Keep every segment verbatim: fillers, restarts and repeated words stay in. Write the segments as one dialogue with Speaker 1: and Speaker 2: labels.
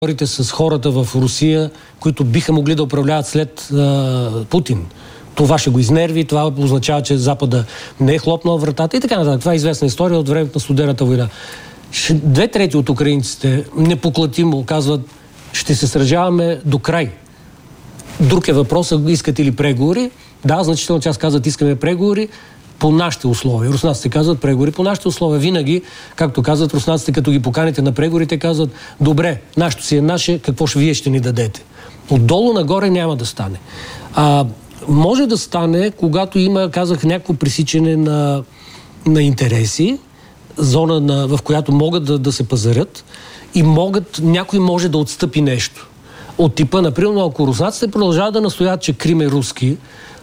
Speaker 1: с хората в Русия, които биха могли да управляват след а, Путин. Това ще го изнерви, това означава, че Запада не е хлопнал вратата и така нататък. Това е известна история от времето на студената война. Две трети от украинците непоклатимо казват, ще се сражаваме до край. Друг е въпросът, искате ли преговори? Да, значително част казват, искаме преговори по нашите условия. Руснаците казват преговори по нашите условия. Винаги, както казват руснаците, като ги поканите на преговорите, казват, добре, нашето си е наше, какво ще вие ще ни дадете? Отдолу нагоре няма да стане. А, може да стане, когато има, казах, някакво пресичане на, на интереси, зона, на, в която могат да, да се пазарят и могат, някой може да отстъпи нещо. От типа, например, ако руснаците продължават да настоят, че Крим е руски,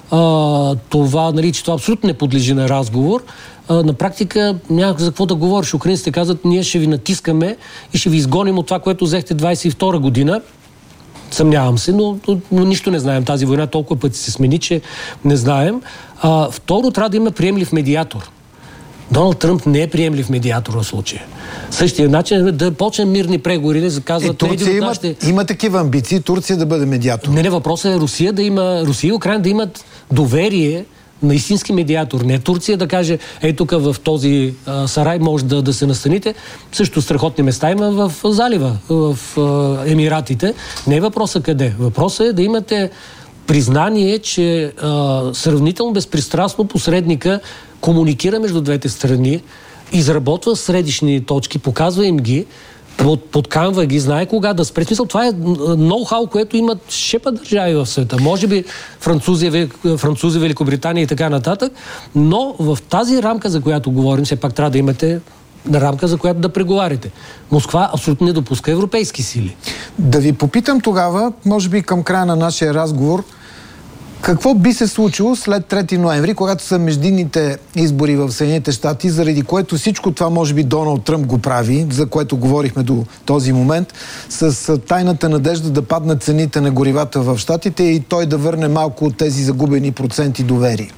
Speaker 1: а, това, нали, че това абсолютно не подлежи на разговор, а, на практика няма за какво да говориш. Украинците казват, ние ще ви натискаме и ще ви изгоним от това, което взехте двайсет и втора година. Съмнявам се, но, но, но нищо не знаем. Тази война толкова пъти се смени, че не знаем. А, второ, трябва да има приемлив медиатор. Доналд Тръмп не е приемлив медиатор в случая. Същия начин е да почнем мирни преговори, да се казват...
Speaker 2: Е, Турция има, нашите... има такива амбиции, Турция да бъде медиатор.
Speaker 1: Не, не, въпросът е Русия да има... Русия и Украина да имат доверие на истински медиатор. Не Турция да каже, ей тук в този а, сарай може да, да се настаните. Също страхотни места има в залива, в а, Емиратите. Не е въпросът къде. Въпросът е да имате признание, че а, сравнително безпристрастно посредника комуникира между двете страни, изработва средищни точки, показва им ги, под, подканва ги, знае кога да спре. Смисъл, това е ноу-хау, което имат шепа държави в света. Може би французи, французи, Великобритания и така нататък, но в тази рамка, за която говорим, все пак трябва да имате рамка, за която да преговарите. Москва абсолютно не допуска европейски сили.
Speaker 2: Да ви попитам тогава, може би към края на нашия разговор, какво би се случило след трети ноември, когато са междинните избори в Съединените щати, заради което всичко това може би Доналд Тръмп го прави, за което говорихме до този момент, с тайната надежда да паднат цените на горивата в щатите и той да върне малко от тези загубени проценти доверие.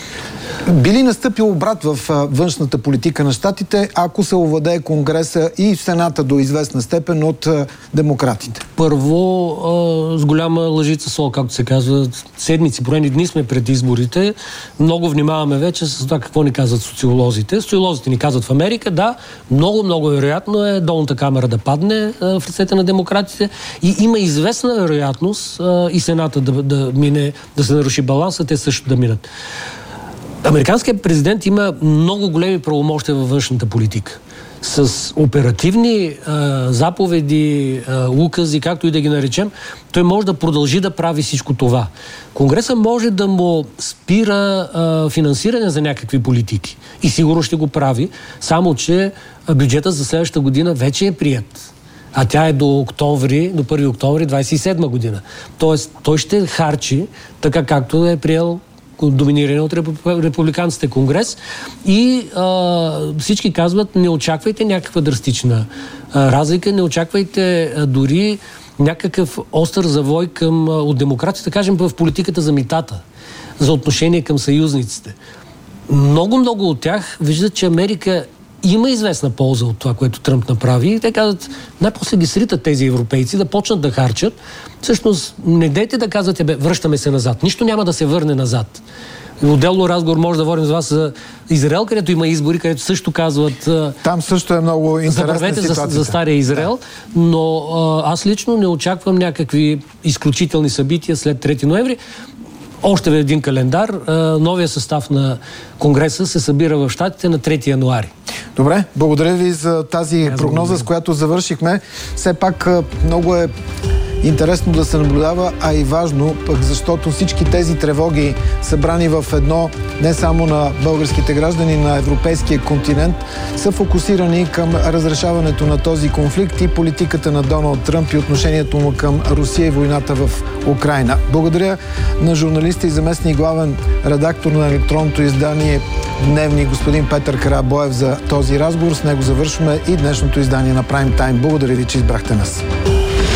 Speaker 2: Би ли настъпил обрат в външната политика на щатите, ако се овладее Конгреса и Сената до известна степен от демократите?
Speaker 1: Първо, а, с голяма лъжица сол, както се казва, седмици, поредни дни сме пред изборите. Много внимаваме вече с това какво ни казват социолозите. Социолозите ни казват в Америка, да, много, много вероятно е долната камера да падне а, в ръцете на демократите и има известна вероятност а, и Сената да, да мине, да се наруши баланса, те също да минат. Американският президент има много големи правомощия във външната политика. С оперативни а, заповеди, а, укази, както и да ги наречем, той може да продължи да прави всичко това. Конгресът може да му спира а, финансиране за някакви политики. И сигурно ще го прави, само че бюджетът за следващата година вече е прият. А тя е до октомври, до първи октомври двайсет и седма година. Тоест, той ще харчи така както е приел доминиране от републиканците Конгрес и а, всички казват, не очаквайте някаква драстична а, разлика, не очаквайте а, дори някакъв остър завой към, а, от демократията, кажем в политиката за митата, за отношение към съюзниците. Много-много от тях виждат, че Америка има известна полза от това, което Тръмп направи и те казват, най-после ги сритат тези европейци да почнат да харчат. Всъщност, не дейте да казвате, бе, връщаме се назад. Нищо няма да се върне назад. Отделно разговор може да говорим с вас за Израел, където има избори, където също казват...
Speaker 2: Там също е много интересна ситуацията.
Speaker 1: За, за стария Израел, да. Но а, аз лично не очаквам някакви изключителни събития след трети ноември. Още в един календар, новия състав на Конгреса се събира в щатите на трети януари.
Speaker 2: Добре, благодаря ви за тази прогноза, с която завършихме. Все пак много е интересно да се наблюдава, а и важно, пък защото всички тези тревоги, събрани в едно, не само на българските граждани, на европейския континент, са фокусирани към разрешаването на този конфликт и политиката на Доналд Тръмп и отношението му към Русия и войната в Украйна. Благодаря на журналиста и заместник главен редактор на електронното издание Дневник, господин Петър Карабоев, за този разговор. С него завършваме и днешното издание на Прайм Тайм. Благодаря ви, че избрахте нас.